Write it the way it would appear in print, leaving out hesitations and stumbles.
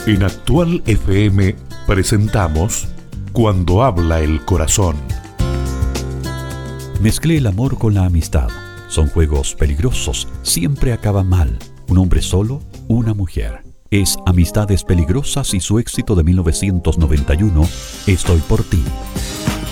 En Actual FM presentamos Cuando habla el corazón. Mezclé el amor con la amistad. Son juegos peligrosos, siempre acaban mal. Un hombre solo, una mujer. Es Amistades Peligrosas y su éxito de 1991, Estoy por ti.